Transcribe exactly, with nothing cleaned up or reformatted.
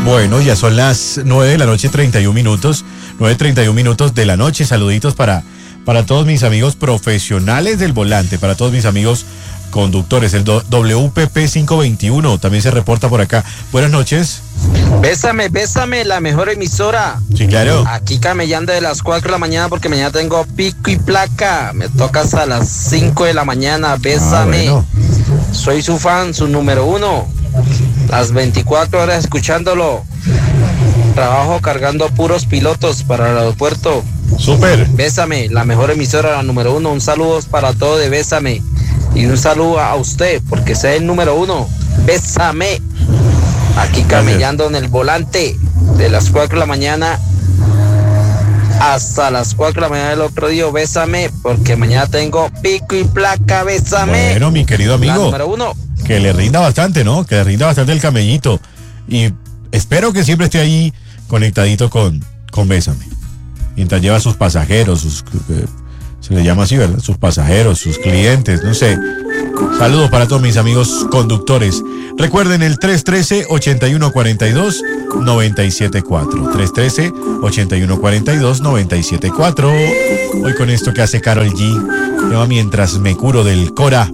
Bueno, ya son las nueve de la noche, treinta y un minutos. nueve treinta y un minutos de la noche. Saluditos para, para todos mis amigos profesionales del volante, para todos mis amigos conductores. El W P P quinientos veintiuno también se reporta por acá. Buenas noches. Bésame, bésame, la mejor emisora. Sí, claro. Aquí camellando de las cuatro de la mañana porque mañana tengo pico y placa. Me toca hasta las cinco de la mañana. Bésame. Ah, bueno. Soy su fan, su número uno. Las veinticuatro horas escuchándolo. Trabajo cargando puros pilotos para el aeropuerto. Súper. Bésame, la mejor emisora, la número uno. Un saludo para todo de Bésame. Y un saludo a usted, porque sea el número uno. Bésame. Aquí camellando en el volante de las cuatro de la mañana hasta las cuatro de la mañana del otro día. Bésame, porque mañana tengo pico y placa. Bésame. Bueno, mi querido amigo. La número uno. Que le rinda bastante, ¿no? Que le rinda bastante el camellito. Y espero que siempre esté ahí conectadito con, con Bésame. Mientras lleva a sus pasajeros, sus, eh, se le llama así, ¿verdad? Sus pasajeros, sus clientes, no sé. Saludos para todos mis amigos conductores. Recuerden el tres uno tres, ocho uno cuatro dos, nueve siete cuatro. tres uno tres, ocho uno cuatro dos, nueve siete cuatro. Hoy con esto que hace Karol G, llama Mientras me curo del Cora.